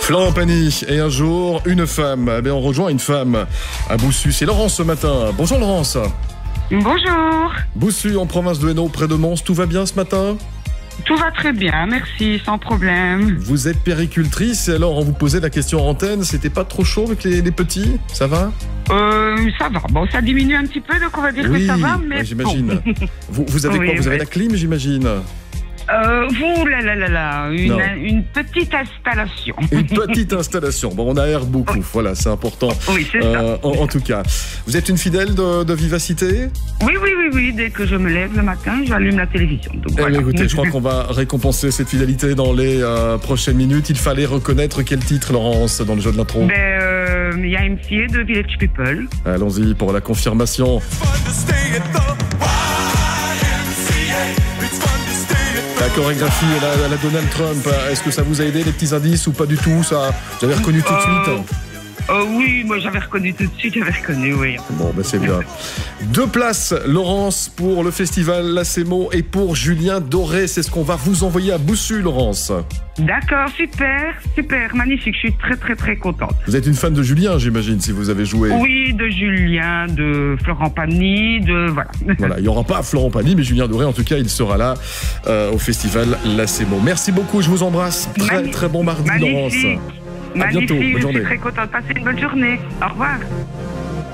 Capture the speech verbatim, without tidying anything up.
Florent Pagny, et un jour, une femme. Eh bien, on rejoint une femme à Boussu. C'est Laurence ce matin. Bonjour Laurence. Bonjour. Boussu, en province de Hainaut, près de Mons. Tout va bien ce matin? Tout va très bien, merci, sans problème. Vous êtes péricultrice, et alors on vous posait la question en antenne, c'était pas trop chaud avec les, les petits? Ça va? Euh, ça va. Bon, ça diminue un petit peu, donc on va dire oui, que ça va, mais j'imagine. bon. Vous, vous avez Oui, quoi? Vous oui. avez la clim, j'imagine? Euh, vous, là, là, là, là, une, Non. une petite installation. Une petite installation. Bon, on aère beaucoup, voilà, c'est important. Oui, c'est Euh, en, en tout cas, vous êtes une fidèle de, de Vivacité? Oui, oui, oui, oui. Dès que je me lève le matin, j'allume la télévision. Donc, Eh voilà. bien, écoutez, je crois qu'on va récompenser cette fidélité dans les euh, prochaines minutes. Il fallait reconnaître quel titre, Laurence, dans le jeu de l'intro? Ben, euh, il y a M C A de Village People. Allons-y pour la confirmation. La chorégraphie et la, la Donald Trump, est-ce que ça vous a aidé, les petits indices, ou pas du tout? Ça, vous avez reconnu tout de Euh, suite? Euh, oui, moi j'avais reconnu tout de suite, j'avais reconnu, oui. Bon, ben c'est bien. Deux places, Laurence, pour le festival Lacemo et pour Julien Doré. C'est ce qu'on va vous envoyer à Boussu, Laurence. D'accord, super, super, magnifique. Je suis très, très, très contente. Vous êtes une fan de Julien, j'imagine, si vous avez joué. Oui, de Julien, de Florent Pagny, de... Voilà. Voilà, il n'y aura pas Florent Pagny, mais Julien Doré, en tout cas, il sera là euh, au festival Lacemo. Merci beaucoup, je vous embrasse. Très, Magnifique. très bon mardi, Laurence. Magnifique. À bientôt, Magnifique, bonne je journée. suis très contente. Passez une bonne journée. Au revoir.